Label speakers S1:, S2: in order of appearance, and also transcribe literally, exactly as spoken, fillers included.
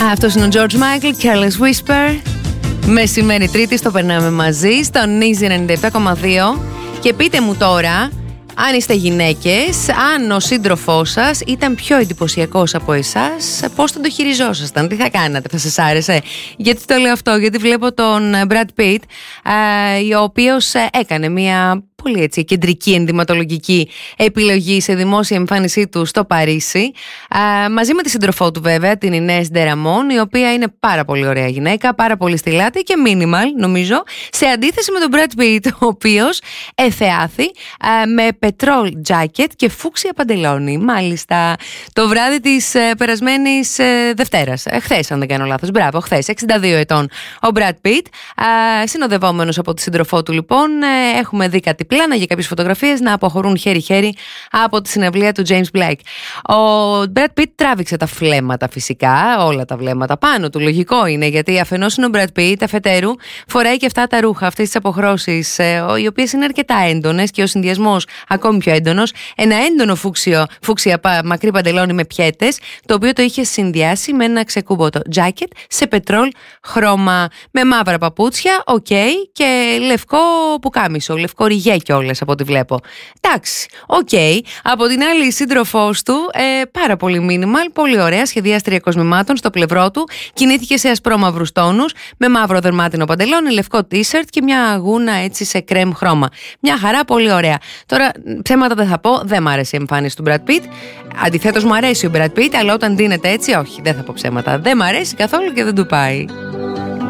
S1: Αυτός είναι ο George Michael, Careless Whisper. Μεσημέρι Τρίτη, το περνάμε μαζί στον Easy ενενήντα επτά κόμμα δύο. Και πείτε μου τώρα, αν είστε γυναίκες, αν ο σύντροφός σας ήταν πιο εντυπωσιακός από εσάς, πώς θα το χειριζόσασταν, τι θα κάνατε, θα σας άρεσε? Γιατί το λέω αυτό? Γιατί βλέπω τον Brad Pitt, ο οποίος έκανε μια πολύ έτσι κεντρική ενδυματολογική επιλογή σε δημόσια εμφάνισή του στο Παρίσι, α, μαζί με τη σύντροφό του βέβαια, την Ινές ντε Ραμόν, η οποία είναι πάρα πολύ ωραία γυναίκα, πάρα πολύ στυλάτη και minimal νομίζω, σε αντίθεση με τον Brad Pitt, ο οποίος εθεάθη α, με πετρόλ τζάκετ και φούξια παντελόνι. Μάλιστα, το βράδυ της ε, περασμένης ε, Δευτέρας, ε, χθες αν δεν κάνω λάθος, μπράβο, χθες, εξήντα δύο ετών ο Brad Pitt, α, συνοδευόμενος από τη σύντροφό του λοιπόν, ε, έχουμε δει κάτι πλάνα για κάποιες φωτογραφίες να αποχωρούν χέρι-χέρι από τη συναυλία του James Blake. Ο Brad Pitt τράβηξε τα φλέμματα φυσικά, όλα τα βλέμματα πάνω του, λογικό είναι, γιατί αφενός είναι ο Brad Pitt, αφετέρου φοράει και αυτά τα ρούχα, αυτές τις αποχρώσεις, οι οποίες είναι αρκετά έντονες και ο συνδυασμός ακόμη πιο έντονος. Ένα έντονο φούξιο, φούξια μακρύ παντελόνι με πιέτες, το οποίο το είχε συνδυάσει με ένα ξεκούμποτο τζάκετ σε πετρόλ χρώμα, με μαύρα παπούτσια, οκ, okay, και λευκό πουκάμισο, λευκό ριγέ κιόλας από ό,τι βλέπω. Εντάξει, οκ. Okay. Από την άλλη, η σύντροφός του, ε, πάρα πολύ minimal, πολύ ωραία, σχεδιάστρια κοσμημάτων στο πλευρό του, κινήθηκε σε ασπρόμαυρους τόνους, με μαύρο δερμάτινο παντελόνι, λευκό t-shirt και μια αγούνα έτσι σε κρέμ χρώμα. Μια χαρά, πολύ ωραία. Τώρα, ψέματα δεν θα πω, δεν μ' άρεσε η εμφάνιση του Brad Pitt. Αντιθέτως, μου αρέσει ο Brad Pitt, αλλά όταν δίνεται έτσι, όχι, δεν θα πω ψέματα. Δεν μ' αρέσει καθόλου και δεν του πάει.